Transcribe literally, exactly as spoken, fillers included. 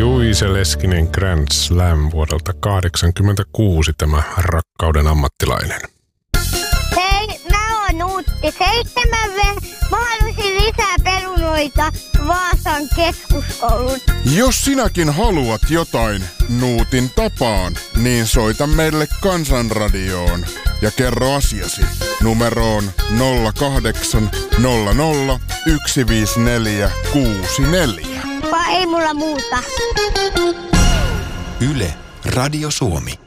Juise Leskinen Grand Slam vuodelta kahdeksankymmentäkuusi, tämä Rakkauden ammattilainen. Hei, mä oon Nuutti seitsemän V. Mä haluaisin lisää perunoita Vaasan keskuskoulun. Jos sinäkin haluat jotain Nuutin tapaan, niin soita meille Kansanradioon ja kerro asiasi numeroon nolla kahdeksan nolla nolla yksi viisi neljä kuusi neljä. Vai ei mulla muuta. Yle, Radio Suomi.